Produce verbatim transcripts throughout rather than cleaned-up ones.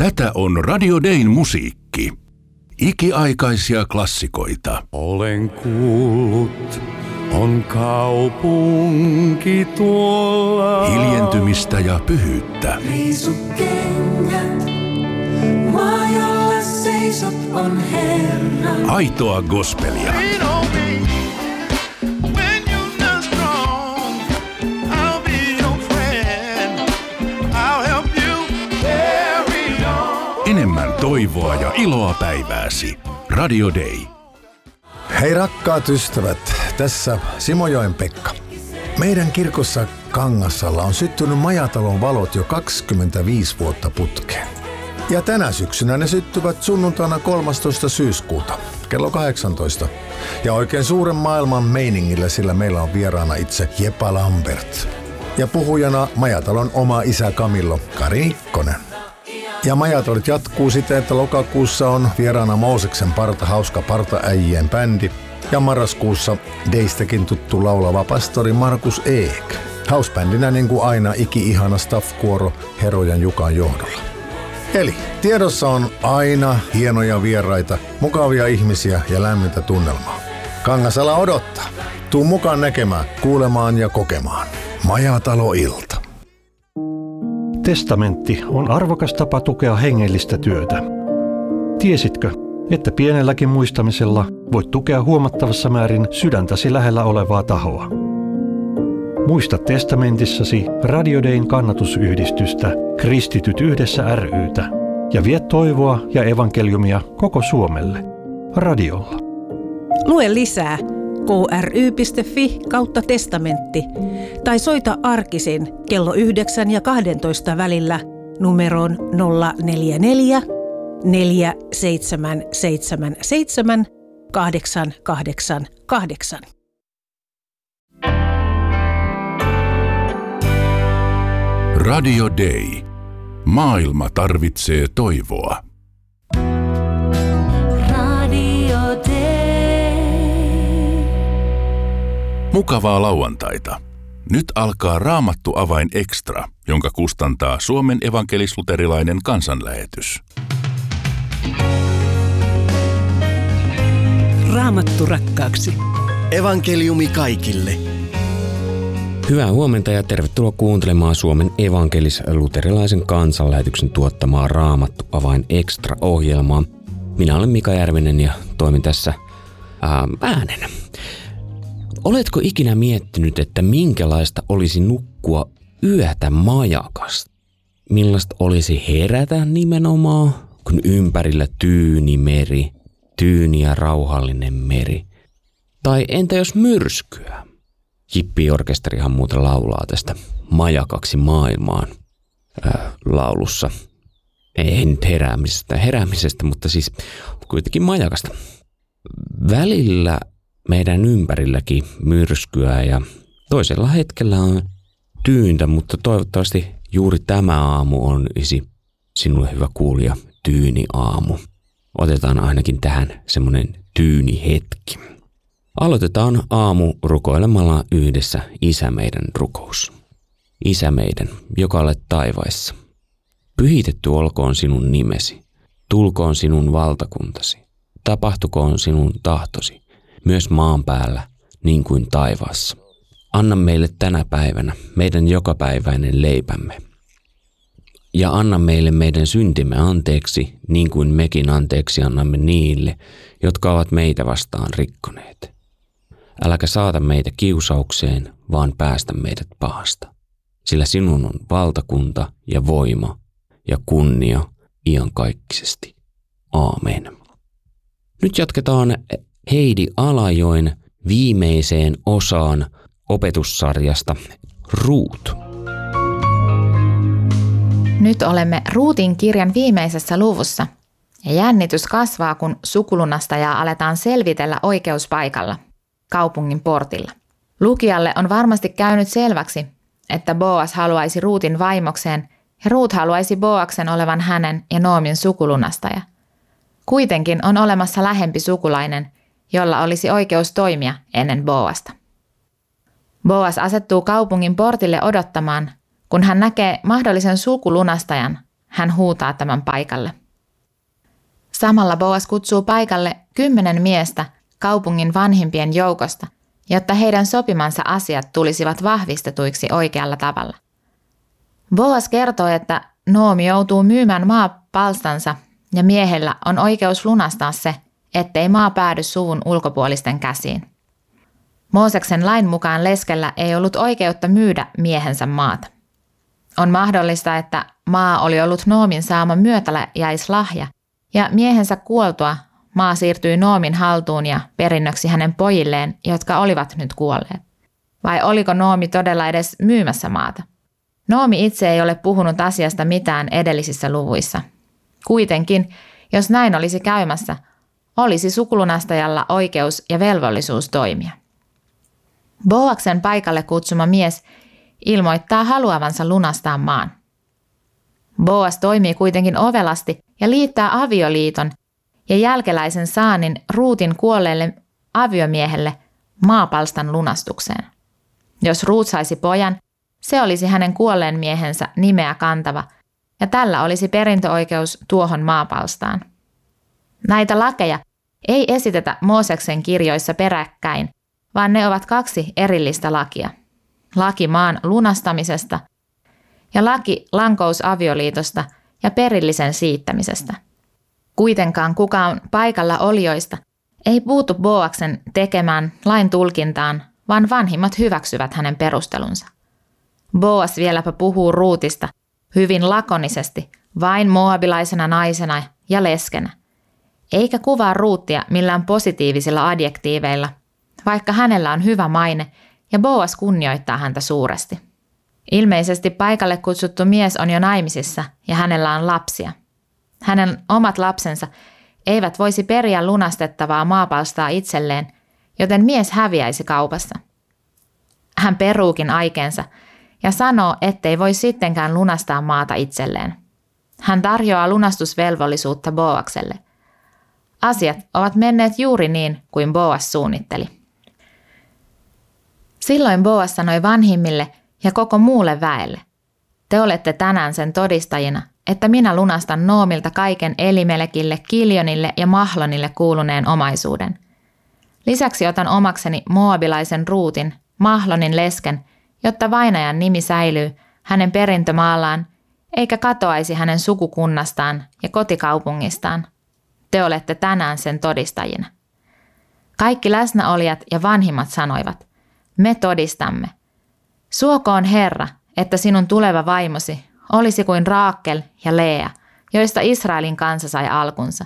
Tätä on Radio Dayn musiikki. Ikiaikaisia klassikoita. Olen kuullut, on kaupunki tuolla. Hiljentymistä ja pyhyyttä. Riisukengät, maa jolla seisot on Herra. Aitoa gospelia. Enemmän toivoa ja iloa päivääsi. Radio Day. Hei rakkaat ystävät, tässä Simojoen Pekka. Meidän kirkossa Kangassalla on syttynyt majatalon valot jo kaksikymmentäviisi vuotta putkeen. Ja tänä syksynä ne syttyvät sunnuntaina kolmastoista syyskuuta, kello kahdeksantoista. Ja oikein suuren maailman meiningillä, sillä meillä on vieraana itse Jepa Lambert. Ja puhujana majatalon oma isä Camillo Kari Nikkonen. Ja majatolit jatkuu siten, että lokakuussa on vieraana Mooseksen parta, hauska partaäijien bändi. Ja marraskuussa Deistäkin tuttu laulava pastori Markus Eek. Hausbändinä niin kuin aina iki-ihana staff-kuoro Herojan Jukan johdolla. Eli tiedossa on aina hienoja vieraita, mukavia ihmisiä ja lämmintä tunnelmaa. Kangasala odottaa. Tuu mukaan näkemään, kuulemaan ja kokemaan. Majatalo-ilta. Testamentti on arvokas tapa tukea hengellistä työtä. Tiesitkö, että pienelläkin muistamisella voit tukea huomattavassa määrin sydäntäsi lähellä olevaa tahoa? Muista testamentissasi Radio Dayn kannatusyhdistystä Kristityt yhdessä ry:tä ja vie toivoa ja evankeliumia koko Suomelle radiolla. Lue lisää kry.fi kautta testamentti tai soita arkisin kello yhdeksän ja kahdentoista välillä numeroon nolla neljä neljä, neljä seitsemän seitsemän seitsemän, kahdeksan kahdeksan kahdeksan. Radio Day. Maailma tarvitsee toivoa. Mukavaa lauantaita. Nyt alkaa Raamattu avain extra, jonka kustantaa Suomen evankelis-luterilainen kansanlähetys. Raamattu rakkaaksi. Evankeliumi kaikille. Hyvää huomenta ja tervetuloa kuuntelemaan Suomen evankelis-luterilaisen kansanlähetyksen tuottamaa Raamattu avain extra-ohjelmaa. Minä olen Mika Järvinen ja toimin tässä ää, äänenä. Oletko ikinä miettinyt, että minkälaista olisi nukkua yötä majakasta? Millaista olisi herätä nimenomaan, kun ympärillä tyyni meri, tyyni ja rauhallinen meri? Tai entä jos myrskyä? Jippi-orkesterihan muuten laulaa tästä Majakaksi maailmaan ää, laulussa. Ei nyt heräämisestä, heräämisestä, mutta siis kuitenkin majakasta. Välillä meidän ympärilläkin myrskyä ja toisella hetkellä on tyyntä, mutta toivottavasti juuri tämä aamu on isi sinulle hyvä kuulija tyyni aamu. Otetaan ainakin tähän semmoinen tyyni hetki. Aloitetaan aamu rukoilemalla yhdessä Isä meidän rukous. Isä meidän, joka olet taivaissa. Pyhitetty olkoon sinun nimesi, tulkoon sinun valtakuntasi, tapahtukoon sinun tahtosi. Myös maan päällä, niin kuin taivaassa. Anna meille tänä päivänä meidän jokapäiväinen leipämme. Ja anna meille meidän syntimme anteeksi, niin kuin mekin anteeksi annamme niille, jotka ovat meitä vastaan rikkoneet. Äläkä saata meitä kiusaukseen, vaan päästä meidät pahasta. Sillä sinun on valtakunta ja voima ja kunnia iankaikkisesti. Aamen. Nyt jatketaan Heidi Alajoen viimeiseen osaan opetussarjasta Ruut. Nyt olemme Ruutin kirjan viimeisessä luvussa ja jännitys kasvaa, kun sukulunastajaa aletaan selvitellä oikeuspaikalla, kaupungin portilla. Lukijalle on varmasti käynyt selväksi, että Boas haluaisi Ruutin vaimokseen ja Ruut haluaisi Boaksen olevan hänen ja Noomin sukulunastaja. Kuitenkin on olemassa lähempi sukulainen, jolla olisi oikeus toimia ennen Boasta. Boas asettuu kaupungin portille odottamaan, kun hän näkee mahdollisen sukulunastajan hän huutaa tämän paikalle. Samalla Boas kutsuu paikalle kymmenen miestä kaupungin vanhimpien joukosta, jotta heidän sopimansa asiat tulisivat vahvistetuiksi oikealla tavalla. Boas kertoo, että Noomi joutuu myymään maapalstansa ja miehellä on oikeus lunastaa se, ettei maa päädy suvun ulkopuolisten käsiin. Mooseksen lain mukaan leskellä ei ollut oikeutta myydä miehensä maata. On mahdollista, että maa oli ollut Noomin saama myötäläjäislahja ja miehensä kuoltua maa siirtyi Noomin haltuun ja perinnöksi hänen pojilleen, jotka olivat nyt kuolleet. Vai oliko Noomi todella edes myymässä maata? Noomi itse ei ole puhunut asiasta mitään edellisissä luvuissa. Kuitenkin, jos näin olisi käymässä, olisi sukulunastajalla oikeus ja velvollisuus toimia. Boaksen paikalle kutsuma mies ilmoittaa haluavansa lunastaa maan. Boas toimii kuitenkin ovelasti ja liittää avioliiton ja jälkeläisen saannin Ruutin kuolleelle aviomiehelle maapalstan lunastukseen. Jos Ruut saisi pojan, se olisi hänen kuolleen miehensä nimeä kantava ja tällä olisi perintöoikeus tuohon maapalstaan. Näitä lakeja ei esitetä Mooseksen kirjoissa peräkkäin, vaan ne ovat kaksi erillistä lakia. Laki maan lunastamisesta ja laki lankousavioliitosta ja perillisen siittämisestä. Kuitenkaan kukaan paikalla olijoista ei puutu Boaksen tekemään lain tulkintaan, vaan vanhimmat hyväksyvät hänen perustelunsa. Boas vieläpä puhuu Ruutista hyvin lakonisesti, vain moabilaisena naisena ja leskenä, eikä kuvaa Ruuttia millään positiivisilla adjektiiveilla, vaikka hänellä on hyvä maine ja Boas kunnioittaa häntä suuresti. Ilmeisesti paikalle kutsuttu mies on jo naimisissa ja hänellä on lapsia. Hänen omat lapsensa eivät voisi periä lunastettavaa maapalstaa itselleen, joten mies häviäisi kaupassa. Hän peruukin aikeensa ja sanoo, ettei voi sittenkään lunastaa maata itselleen. Hän tarjoaa lunastusvelvollisuutta Boakselle. Asiat ovat menneet juuri niin kuin Boas suunnitteli. Silloin Boas sanoi vanhimmille ja koko muulle väelle: te olette tänään sen todistajina, että minä lunastan Noomilta kaiken Elimelekille, Kiljonille ja Mahlonille kuuluneen omaisuuden. Lisäksi otan omakseni moabilaisen Ruutin, Mahlonin lesken, jotta vainajan nimi säilyy hänen perintömaallaan, eikä katoaisi hänen sukukunnastaan ja kotikaupungistaan. Te olette tänään sen todistajina. Kaikki läsnäolijat ja vanhimmat sanoivat: me todistamme. Suokoon Herra, että sinun tuleva vaimosi olisi kuin Raakel ja Lea, joista Israelin kansa sai alkunsa.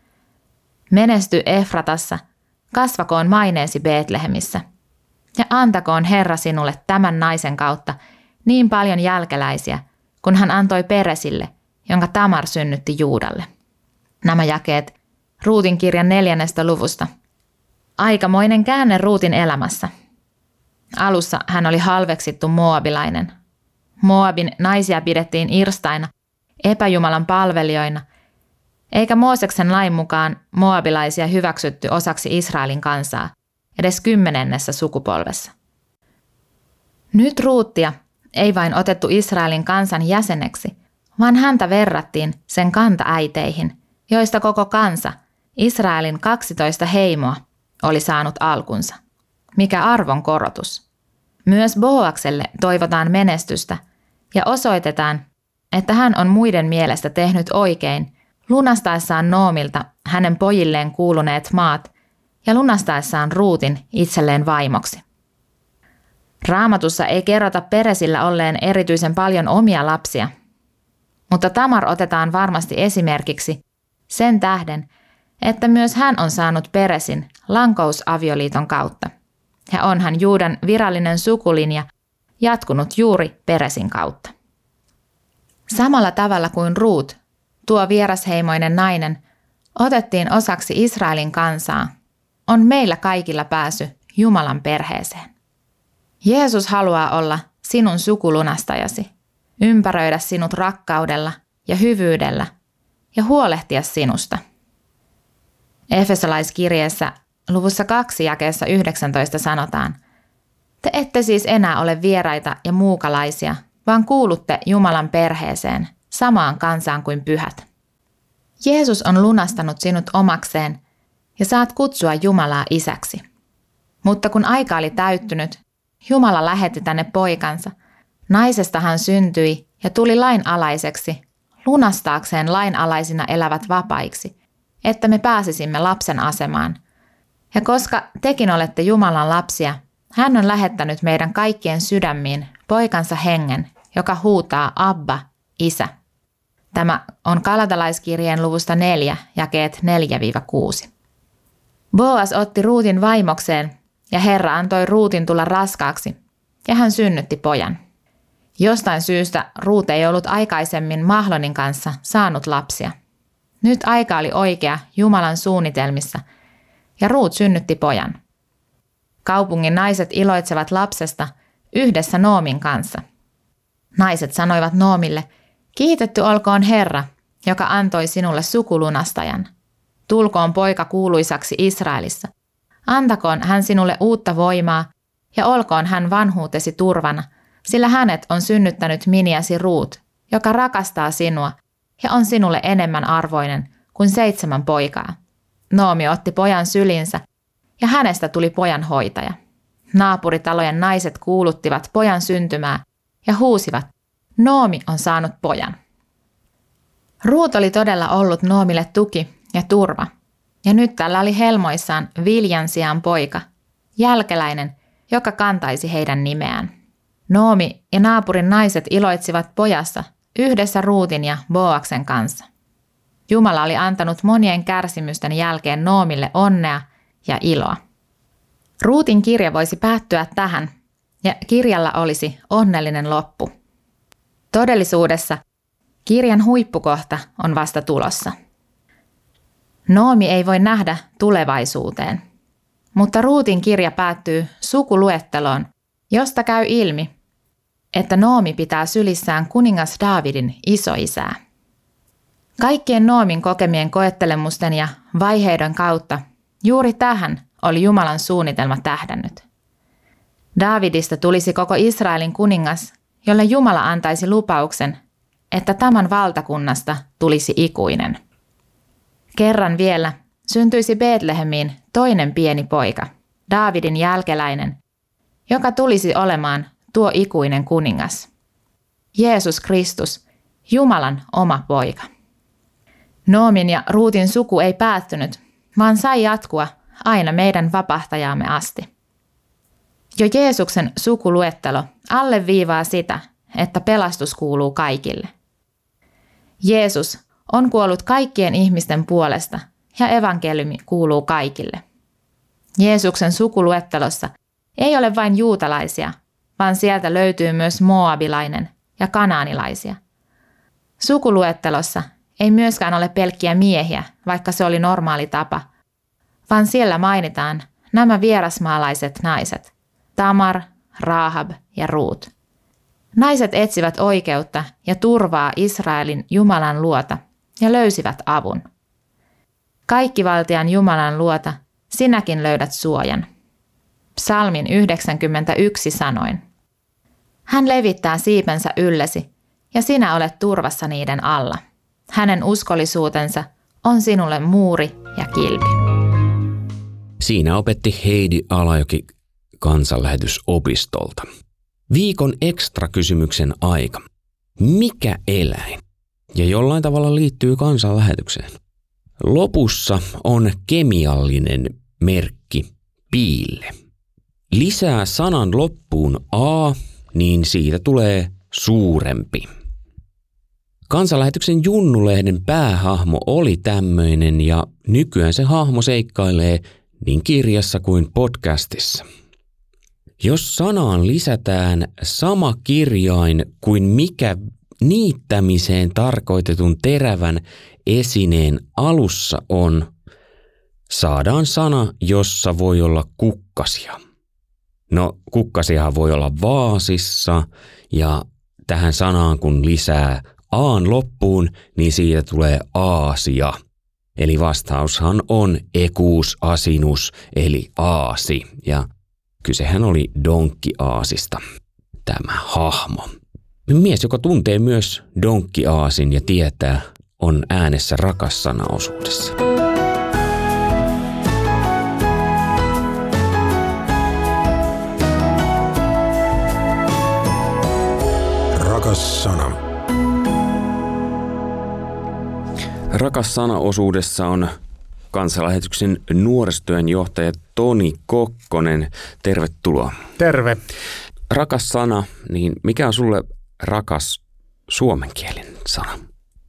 Menesty Efratassa, kasvakoon maineesi Betlehemissä, ja antakoon Herra sinulle tämän naisen kautta niin paljon jälkeläisiä, kun hän antoi Peresille, jonka Tamar synnytti Juudalle. Nämä jakeet Ruutin kirjan neljännestä luvusta. Aikamoinen käänne Ruutin elämässä. Alussa hän oli halveksittu moabilainen. Moabin naisia pidettiin irstaina, epäjumalan palvelijoina, eikä Mooseksen lain mukaan moabilaisia hyväksytty osaksi Israelin kansaa, edes kymmenennessä sukupolvessa. Nyt Ruuttia ei vain otettu Israelin kansan jäseneksi, vaan häntä verrattiin sen kantaäiteihin, joista koko kansa, Israelin kaksitoista heimoa, oli saanut alkunsa. Mikä arvon korotus. Myös Boakselle toivotaan menestystä ja osoitetaan, että hän on muiden mielestä tehnyt oikein lunastaessaan Noomilta hänen pojilleen kuuluneet maat ja lunastaessaan Ruutin itselleen vaimoksi. Raamatussa ei kerrota Peresillä olleen erityisen paljon omia lapsia, mutta Tamar otetaan varmasti esimerkiksi sen tähden, että myös hän on saanut Peresin lankousavioliiton kautta. Ja onhan Juudan virallinen sukulinja jatkunut juuri Peresin kautta. Samalla tavalla kuin Ruut, tuo vierasheimoinen nainen, otettiin osaksi Israelin kansaa, on meillä kaikilla pääsy Jumalan perheeseen. Jeesus haluaa olla sinun sukulunastajasi, ympäröidä sinut rakkaudella ja hyvyydellä ja huolehtia sinusta. Efesolaiskirjeessä luvussa kaksi jakeessa yhdeksäntoista sanotaan: te ette siis enää ole vieraita ja muukalaisia, vaan kuulutte Jumalan perheeseen, samaan kansaan kuin pyhät. Jeesus on lunastanut sinut omakseen ja saat kutsua Jumalaa isäksi. Mutta kun aika oli täyttynyt, Jumala lähetti tänne poikansa. Naisesta hän syntyi ja tuli lainalaiseksi, lunastaakseen lainalaisina elävät vapaiksi, että me pääsisimme lapsen asemaan. Ja koska tekin olette Jumalan lapsia, hän on lähettänyt meidän kaikkien sydämiin poikansa hengen, joka huutaa Abba, isä. Tämä on Galatalaiskirjeen luvusta neljä, jakeet neljä kuusi. Boas otti Ruutin vaimokseen, ja Herra antoi Ruutin tulla raskaaksi, ja hän synnytti pojan. Jostain syystä Ruut ei ollut aikaisemmin Mahlonin kanssa saanut lapsia. Nyt aika oli oikea Jumalan suunnitelmissa, ja Ruut synnytti pojan. Kaupungin naiset iloitsevat lapsesta yhdessä Noomin kanssa. Naiset sanoivat Noomille, kiitetty olkoon Herra, joka antoi sinulle sukulunastajan. Tulkoon poika kuuluisaksi Israelissa. Antakoon hän sinulle uutta voimaa ja olkoon hän vanhuutesi turvana, sillä hänet on synnyttänyt miniäsi Ruut, joka rakastaa sinua ja on sinulle enemmän arvoinen kuin seitsemän poikaa. Noomi otti pojan sylinsä ja hänestä tuli pojan hoitaja. Naapuritalojen naiset kuuluttivat pojan syntymää ja huusivat, Noomi on saanut pojan. Ruut oli todella ollut Noomille tuki ja turva, ja nyt tällä oli helmoissaan viljan sijaan poika, jälkeläinen, joka kantaisi heidän nimeään. Noomi ja naapurin naiset iloitsivat pojassa yhdessä Ruutin ja Boaksen kanssa. Jumala oli antanut monien kärsimysten jälkeen Noomille onnea ja iloa. Ruutin kirja voisi päättyä tähän, ja kirjalla olisi onnellinen loppu. Todellisuudessa kirjan huippukohta on vasta tulossa. Noomi ei voi nähdä tulevaisuuteen, mutta Ruutin kirja päättyy sukuluetteloon, josta käy ilmi, että Noomi pitää sylissään kuningas Daavidin isoisää. Kaikkien Noomin kokemien koettelemusten ja vaiheiden kautta juuri tähän oli Jumalan suunnitelma tähdännyt. Daavidista tulisi koko Israelin kuningas, jolle Jumala antaisi lupauksen, että tämän valtakunnasta tulisi ikuinen. Kerran vielä syntyisi Betlehemiin toinen pieni poika, Daavidin jälkeläinen, joka tulisi olemaan tuo ikuinen kuningas. Jeesus Kristus, Jumalan oma poika. Noomin ja Ruutin suku ei päättynyt, vaan sai jatkua aina meidän vapahtajaamme asti. Jo Jeesuksen sukuluettelo alleviivaa sitä, että pelastus kuuluu kaikille. Jeesus on kuollut kaikkien ihmisten puolesta ja evankeliumi kuuluu kaikille. Jeesuksen sukuluettelossa ei ole vain juutalaisia, vaan sieltä löytyy myös moabilainen ja kanaanilaisia. Sukuluettelossa ei myöskään ole pelkkiä miehiä, vaikka se oli normaali tapa, vaan siellä mainitaan nämä vierasmaalaiset naiset, Tamar, Rahab ja Ruut. Naiset etsivät oikeutta ja turvaa Israelin Jumalan luota ja löysivät avun. Kaikkivaltian Jumalan luota, sinäkin löydät suojan. Psalmin yhdeksänkymmentäyksi sanoin. Hän levittää siipensä yllesi, ja sinä olet turvassa niiden alla. Hänen uskollisuutensa on sinulle muuri ja kilpi. Siinä opetti Heidi Alajoki kansanlähetysopistolta. Viikon ekstra kysymyksen aika. Mikä eläin? Ja jollain tavalla liittyy kansanlähetykseen. Lopussa on kemiallinen merkki piille. Lisää sanan loppuun a, niin siitä tulee suurempi. Kansanlähetyksen Junnu-lehden päähahmo oli tämmöinen ja nykyään se hahmo seikkailee niin kirjassa kuin podcastissa. Jos sanaan lisätään sama kirjain kuin mikä niittämiseen tarkoitetun terävän esineen alussa on, saadaan sana, jossa voi olla kukkasia. No, kukkasiahan voi olla vaasissa ja tähän sanaan kun lisää aan loppuun, niin siitä tulee aasia. Eli vastaushan on equus asinus eli aasi ja kysehän oli donkkiaasista, tämä hahmo. Mies, joka tuntee myös donkkiaasin ja tietää, on äänessä rakas sana osuudessa. Rakas sana. Rakas sana osuudessa on Kansanlähetyksen nuorisotyön johtaja Toni Kokkonen. Tervetuloa. Terve. Rakas sana, niin mikä on sulle rakas suomenkielinen sana?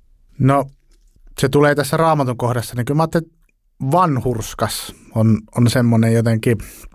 No, se tulee tässä Raamatun kohdassa, niin kyllä mä ajattelin, että vanhurskas on, on semmoinen jotenkin,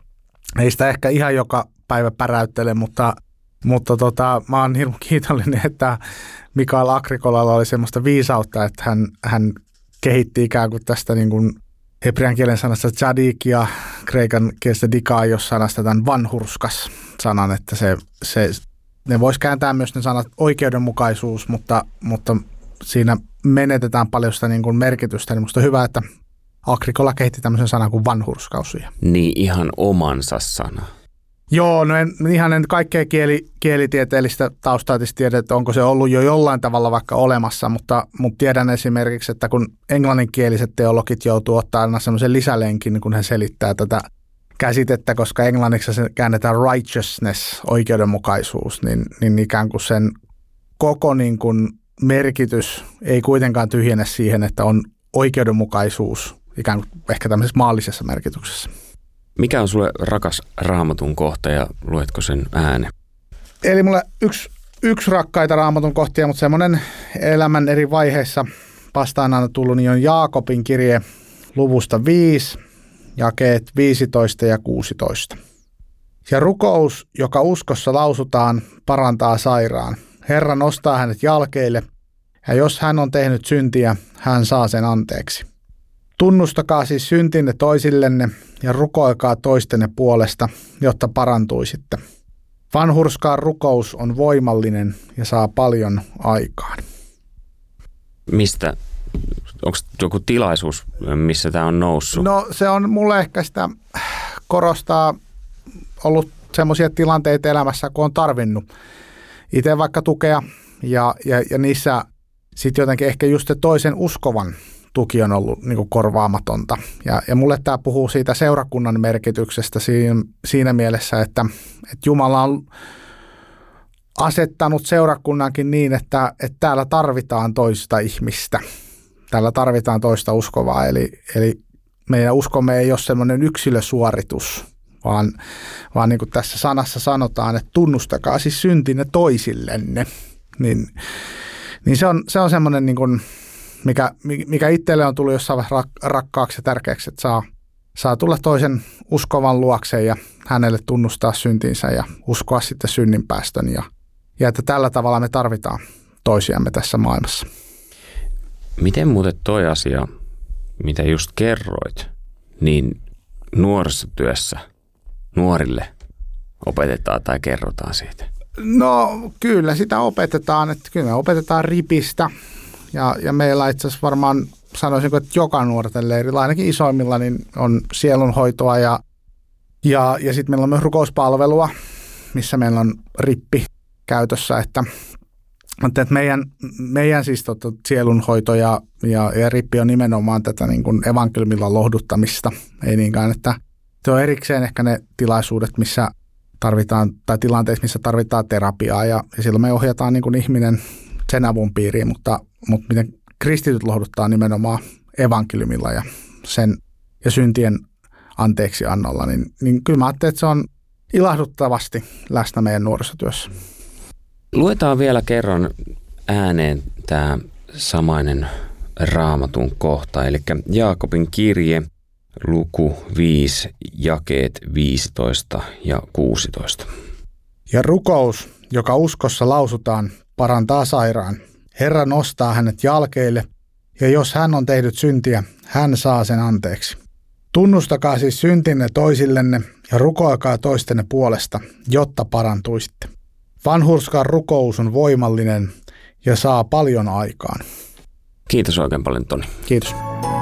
ei sitä ehkä ihan joka päivä päräyttele, mutta, mutta tota, mä oon hirveän kiitollinen, että Mikael Agricolalla oli semmoista viisautta, että hän, hän kehitti ikään kuin tästä niin kuin hebrean kielen sanasta tzadik ja kreikan kielestä dikaios sanasta tämän vanhurskas sanan, että se, se, ne vois kääntää myös ne sanat oikeudenmukaisuus, mutta, mutta siinä menetetään paljon sitä niin kuin merkitystä, niin musta on hyvä, että Agricola kehitti tämmöisen sanan kuin vanhurskaus. Niin ihan omansa sana. Joo, no en, ihan en kaikkea kieli, kielitieteellistä taustaa tiedä, että onko se ollut jo jollain tavalla vaikka olemassa, mutta, mutta tiedän esimerkiksi, että kun englanninkieliset teologit joutuu ottaa aina semmoisen lisälenkin, kun he selittää tätä käsitettä, koska englanniksi se käännetään righteousness, oikeudenmukaisuus, niin, niin ikään kuin sen koko niin kuin merkitys ei kuitenkaan tyhjene siihen, että on oikeudenmukaisuus ikään kuin ehkä tämmöisessä maallisessa merkityksessä. Mikä on sulle rakas Raamatun kohta ja luetko sen äänen? Eli mulle yksi, yksi rakkaita Raamatun kohtia, mutta semmoinen elämän eri vaiheissa vastaan aina tullut, niin on Jaakobin kirje luvusta viisi, jakeet viisitoista ja kuusitoista. Ja rukous, joka uskossa lausutaan, parantaa sairaan. Herra nostaa hänet jalkeille, ja jos hän on tehnyt syntiä, hän saa sen anteeksi. Tunnustakaa siis syntinne toisillenne ja rukoilkaa toistenne puolesta, jotta parantuisitte. Vanhurskaan rukous on voimallinen ja saa paljon aikaan. Mistä? Onko joku tilaisuus, missä tämä on noussut? No se on mulle ehkä sitä korostaa ollut semmoisia tilanteita elämässä, kun on tarvinnut itse vaikka tukea ja, ja, ja niissä sitten jotenkin ehkä just se toisen uskovan tuki on ollut niin kuin korvaamatonta. Ja, ja mulle tämä puhuu siitä seurakunnan merkityksestä siinä, siinä mielessä, että, että Jumala on asettanut seurakunnankin niin, että, että täällä tarvitaan toista ihmistä. Täällä tarvitaan toista uskovaa. Eli, eli meidän uskomme ei ole semmoinen yksilösuoritus, vaan, vaan niin kuin tässä sanassa sanotaan, että tunnustakaa siis syntinne toisillenne. Niin, niin se on, se on semmoinen niin kuin Mikä, mikä itselle on tullut jossain vaiheessa rakkaaksi ja tärkeäksi, että saa, saa tulla toisen uskovan luokseen ja hänelle tunnustaa syntinsä ja uskoa sitten synninpäästön. Ja, ja että tällä tavalla me tarvitaan toisiamme tässä maailmassa. Miten muuten toi asia, mitä just kerroit, niin nuorisotyössä nuorille opetetaan tai kerrotaan siitä? No kyllä sitä opetetaan, että kyllä me opetetaan ripistä. Ja, ja meillä itse asiassa varmaan sanoisin, että joka nuorten leirillä, ainakin isoimmilla, niin on sielunhoitoa ja, ja, ja sitten meillä on myös rukouspalvelua, missä meillä on rippi käytössä. Että, että meidän, meidän siis tota, sielunhoito ja, ja, ja rippi on nimenomaan tätä niin kuin evankeliumilla lohduttamista. Ei niinkään, että se on erikseen ehkä ne tilaisuudet, missä tarvitaan, tai tilanteet, missä tarvitaan terapiaa ja, ja silloin me ohjataan niin kuin ihminen sen avun piiriin, mutta Mutta miten kristityt lohduttaa nimenomaan evankeliumilla ja sen ja syntien anteeksi annolla, niin, niin kyllä mä ajattelen, että se on ilahduttavasti läsnä meidän nuorisotyössä. Luetaan vielä kerran ääneen tämä samainen Raamatun kohta, eli Jaakobin kirje, luku viisi, jakeet viisitoista ja kuusitoista. Ja rukous, joka uskossa lausutaan, parantaa sairaan. Herra nostaa hänet jalkeille, ja jos hän on tehnyt syntiä, hän saa sen anteeksi. Tunnustakaa siis syntinne toisillenne ja rukoilkaa toistenne puolesta, jotta parantuisitte. Vanhurskaan rukous on voimallinen ja saa paljon aikaan. Kiitos oikein paljon, Toni. Kiitos.